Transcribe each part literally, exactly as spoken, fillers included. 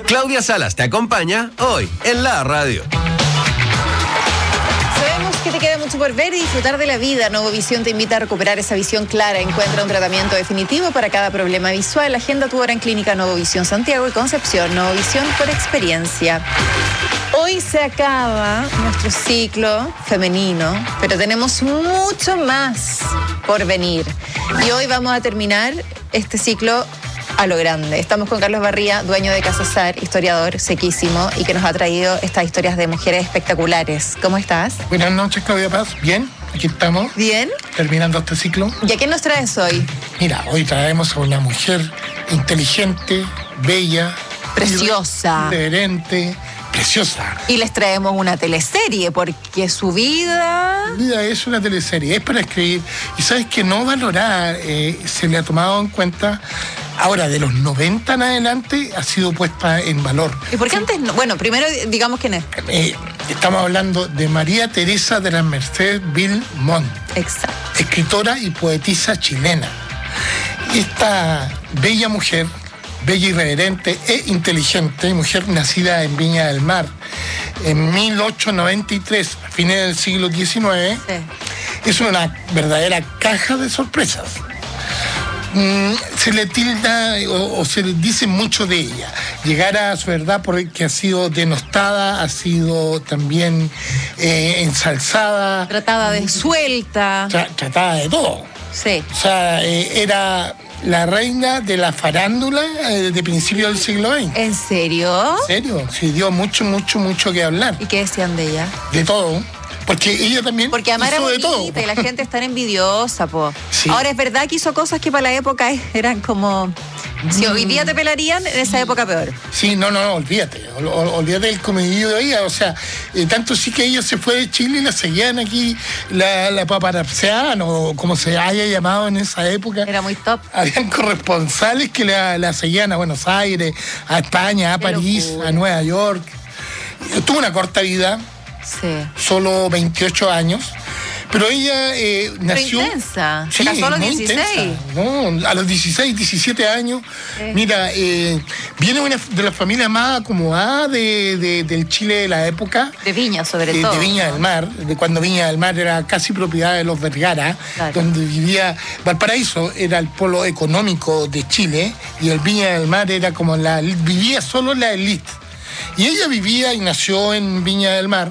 Claudia Salas te acompaña hoy en la radio. Sabemos que te queda mucho por ver y disfrutar de la vida. Novovisión te invita a recuperar esa visión clara. Encuentra un tratamiento definitivo para cada problema visual. Agenda tu hora en Clínica Novovisión Santiago y Concepción. Novovisión por experiencia. Hoy se acaba nuestro ciclo femenino, pero tenemos mucho más por venir. Y hoy vamos a terminar este ciclo a lo grande. Estamos con Carlos Barría, dueño de Casa Sar, historiador sequísimo y que nos ha traído estas historias de mujeres espectaculares. ¿Cómo estás? Buenas noches, Claudia Paz. Bien, aquí estamos. Bien. Terminando este ciclo. ¿Y a quién nos traes hoy? Mira, hoy traemos a una mujer inteligente, bella, preciosa, irreverente, preciosa. Y les traemos una teleserie porque su vida... Su vida es una teleserie, es para escribir. Y sabes que no valorar, eh, se le ha tomado en cuenta. Ahora, de los noventa en adelante, ha sido puesta en valor. ¿Y por qué antes no? Bueno, primero digamos quién es. Eh, estamos hablando de María Teresa de las Mercedes Villamont. Exacto. Escritora y poetisa chilena. Esta bella mujer, bella, irreverente e inteligente, mujer nacida en Viña del Mar en mil ochocientos noventa y tres, a fines del siglo diecinueve, sí. Es una verdadera caja de sorpresas. Se le tilda o, o se le dice mucho de ella. Llegar a su verdad porque ha sido denostada, ha sido también eh, ensalzada. Tratada de suelta. Tra tratada de todo. Sí. O sea, eh, era la reina de la farándula eh, de principios del siglo veinte. ¿En serio? ¿En serio? Sí, dio mucho, mucho, mucho que hablar. ¿Y qué decían de ella? De todo. Porque ella también Porque además hizo era de todo. bonita y la gente está envidiosa, po. Sí. Ahora es verdad que hizo cosas que para la época eran como... Si hoy día te pelarían, en esa época peor. Sí, no, no, no, olvídate. Ol, ol, olvídate del comedido de ella. O sea, eh, tanto sí que ella se fue de Chile y la seguían aquí, la, la paparazziaban, o como se haya llamado en esa época. Era muy top. Habían corresponsales que la, la seguían a Buenos Aires, a España, a París, a Nueva York. Tuvo una corta vida. Sí. Solo veintiocho años. Pero ella eh, nació... Pero intensa. Sí, se casó a los dieciséis. No, a los dieciséis, diecisiete años. Sí. Mira, eh, viene una de las familias más acomodadas de, de, del Chile de la época. De Viña, sobre eh, todo. De Viña del Mar, de cuando Viña del Mar era casi propiedad de los Vergara, claro. Donde vivía... Valparaíso era el polo económico de Chile y el Viña del Mar era como la... Vivía solo la élite. Y ella vivía y nació en Viña del Mar,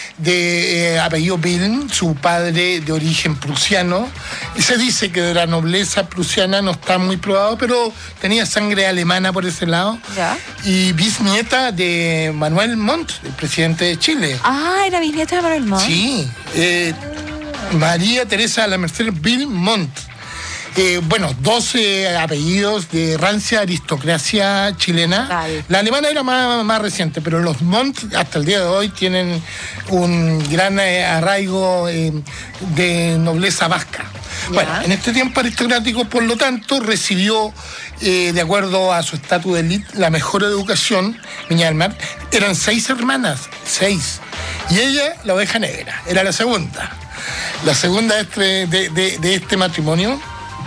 de eh, apellido Vilm, su padre de origen prusiano. Y se dice que de la nobleza prusiana no está muy probado, pero tenía sangre alemana por ese lado. ¿Ya? Y bisnieta de Manuel Montt, el presidente de Chile. Ah, era bisnieta de Manuel Montt. Sí, eh, María Teresa de la Mercedes Villamont. Eh, bueno, doce apellidos de rancia aristocracia chilena. Vale. La alemana era más, más reciente, pero los Montt hasta el día de hoy tienen un gran eh, arraigo eh, de nobleza vasca. Ya. Bueno, en este tiempo aristocrático, por lo tanto, recibió, eh, de acuerdo a su estatus de élite, la mejor educación. Viña del Mar. Eran seis hermanas, seis. Y ella, la oveja negra, era la segunda. La segunda de este, de, de, de este matrimonio.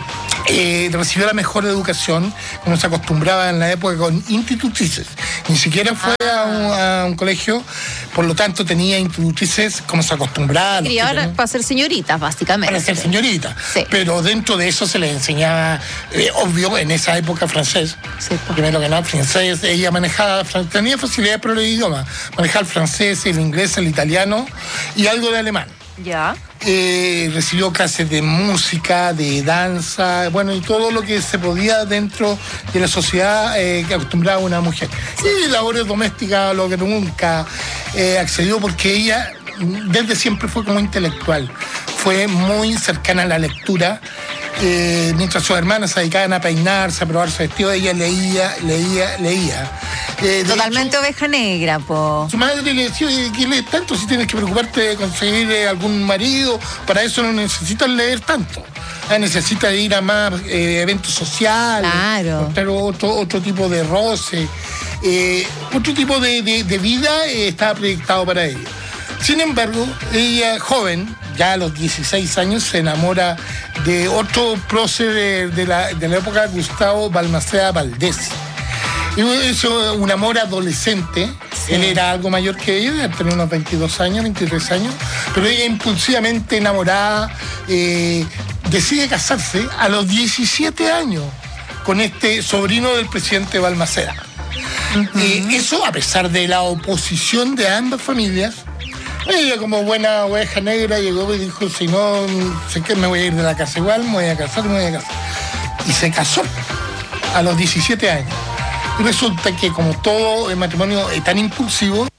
Eh, recibió la mejor educación, como se acostumbraba en la época, con institutrices. Ni siquiera fue ah. a, un, a un colegio, por lo tanto tenía institutrices como se acostumbraba. Y ahora para ser señoritas, básicamente. Para ser señoritas. Sí. Pero dentro de eso se les enseñaba, eh, obvio, en esa época francés. Sí, pues. Primero que nada, francés. Ella manejaba, tenía facilidad para los idiomas. Manejaba el francés, el inglés, el italiano y algo de alemán. Ya. Eh, recibió clases de música, de danza, bueno, y todo lo que se podía dentro de la sociedad eh, que acostumbraba una mujer. Y labores domésticas, lo que nunca eh, accedió, porque ella desde siempre fue como intelectual, fue muy cercana a la lectura. Eh, mientras sus hermanas se dedicaban a peinarse, a probarse vestidos, ella leía, leía, leía. Eh, Totalmente hecho, oveja negra, po. Su madre le decía, ¿qué lees tanto? Si tienes que preocuparte de conseguir eh, algún marido, para eso no necesitas leer tanto. Ah, necesitas ir a más eh, eventos sociales, claro. Mostrar otro, otro tipo de roce, eh, otro tipo de, de, de vida eh, estaba proyectado para ella. Sin embargo, ella, joven, ya a los dieciséis años, se enamora de otro prócer de, de, la, de la época, Gustavo Balmaceda Valdés. Es un amor adolescente. Sí. Él era algo mayor que ella, tenía unos veintidós años, veintitrés años, pero ella impulsivamente enamorada eh, decide casarse a los diecisiete años con este sobrino del presidente Balmaceda. Uh-huh. eh, eso a pesar de la oposición de ambas familias. Ella, como buena oveja negra, llegó y dijo, si no, sé que me voy a ir de la casa igual, me voy a casar, me voy a casar. Y se casó a los diecisiete años. Y resulta que, como todo el matrimonio es tan impulsivo,